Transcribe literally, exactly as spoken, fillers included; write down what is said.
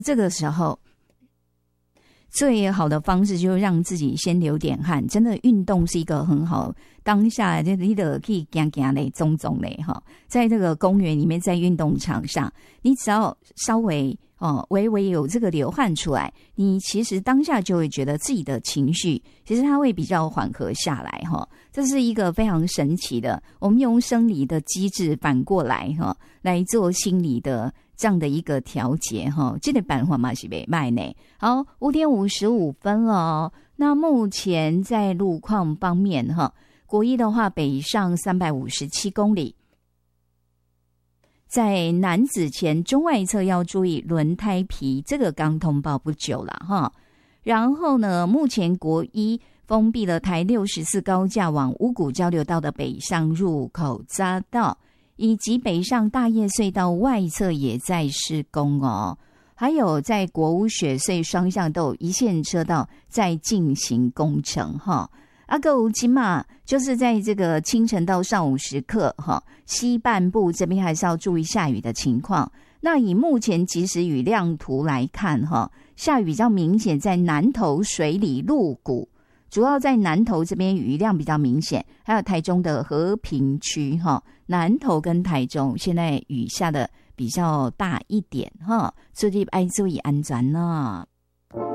这个时候最好的方式就是让自己先流点汗，真的运动是一个很好，当下就你的可以走走嘞走走嘞哈，在这个公园里面，在运动场上，你只要稍微哦微微有这个流汗出来，你其实当下就会觉得自己的情绪其实它会比较缓和下来哈，这是一个非常神奇的，我们用生理的机制反过来哈来做心理的这样的一个调节哈，这个办法嘛是不错呢。好，五点五十五分了哦。那目前在路况方面哈，国一的话北上三百五十七公里，在南子前中外侧要注意轮胎皮，这个刚通报不久了哈。然后呢，目前国一封闭了台六十四高架往五股交流道的北上入口匝道，以及北上大业隧道外侧也在施工哦。还有在国五雪隧双向都有一线车道在进行工程哈。阿个五金嘛，就是在这个清晨到上午时刻哈，西半部这边还是要注意下雨的情况。那以目前即时雨量图来看哈，下雨比较明显在南投、水里、鹿谷，主要在南投这边雨量比较明显，还有台中的和平区哈，南投跟台中现在雨下的比较大一点哈，所以要注意安全呢。